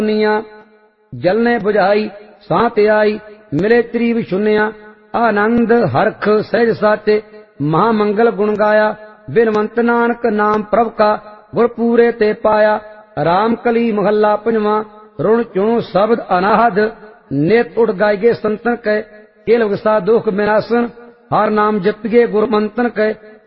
ਨੀਆਂ ਜਲਨੇ ਬੁਝਾਈ ਸਾਤ ਆਈ ਮਿਲੇ ਤ੍ਰੀਵ ਸੁਨਿਆ ਆਨੰਦ ਹਰਖ ਸਹਿਜ ਸਾਚੇ महामंगल गुण गाया बिनवंत नानक नाम प्रभ का गुर पूरे ते पाया राम कली महला पंजवा रुण चुणु शब्द अनाहद नेत उठ गायगे संतन कै केल विसा दुख विनाशन हर नाम जपिगे गुर मंतन कै